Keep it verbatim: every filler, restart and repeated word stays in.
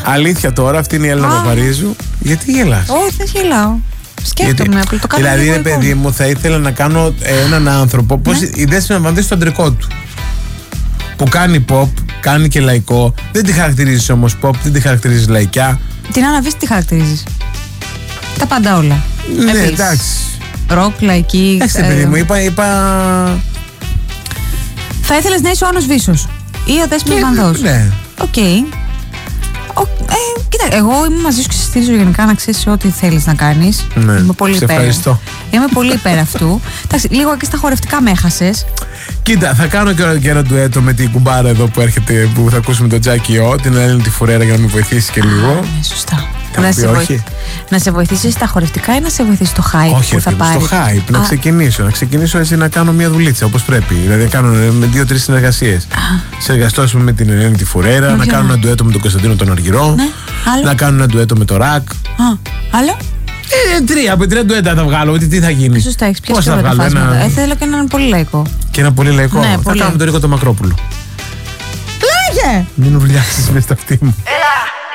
Αλήθεια τώρα, αυτή είναι η Έλληνα Παπαρίζου. Γιατί γελάς? Όχι, δεν γελάω. Σκέφτομαι, απλά το κάνω. Δηλαδή, ρε παιδί μου, θα ήθελα να κάνω έναν άνθρωπο. Πώς η Δέσποινα Βανδύ στο αντρικό του. Που κάνει pop, κάνει και λαϊκό. Δεν τη χαρακτηρίζεις όμως pop, δεν τη χαρακτηρίζεις λαϊκιά. Την Άννα Βύση τι χαρακτηρίζεις? Τα πάντα όλα. Ναι, επίσης, εντάξει. Ροκ, λαϊκή. Εντάξει, παιδί μου, είπα, είπα. Θα ήθελες να είσαι ο Άννος Βύσος ή ο Δέσποινας Βανδός? Ναι. Οκ. Okay. Ε, κοίτα, εγώ είμαι μαζί σου και σε στηρίζω γενικά να ξέρεις ό,τι θέλεις να κάνεις. Ναι, είμαι πολύ σε υπέρ. ευχαριστώ. Είμαι πολύ υπέρ αυτού. Εντάξει, λίγο και στα χορευτικά με έχασες. Κοίτα, θα κάνω και ένα, και ένα ντουέτο με την κουμπάρα εδώ που έρχεται, που θα ακούσουμε τον Τζάκι Ο, την Ελένη τη Φουρέρα, για να με βοηθήσει και λίγο. Ναι, σωστά. Να σε, βοηθ... να σε βοηθήσει στα χορευτικά ή να σε βοηθήσει στο hype? Όχι, που θα πάρει? στο hype. Να Α. ξεκινήσω. Να ξεκινήσω έτσι να κάνω μια δουλίτσα όπως πρέπει. Δηλαδή να κάνω με δύο-τρεις συνεργασίες. Συνεργαστώ με την Ελένη τη Φουρέρα, να κάνω ένα ντουέτο με τον Κωνσταντίνο τον Αργυρό. Ναι. Να κάνω ένα ντουέτο με το Ρακ. Α, άλλο? Ε, τρία, από τρία ντουέτα θα βγάλω. Τι, τι θα γίνει? Σωστά, έχεις πιάσει. Πώς θα βγάλω? Ένα... Ε, θέλω και έναν πολύ λαϊκό. Και ένα πολύ λαϊκό. Ναι, θα πολύ. κάνω τον Ρίκο το Μακρόπουλο. Λέγε! Μην ουρλιάξεις μες στα αυτή μου. Έλα!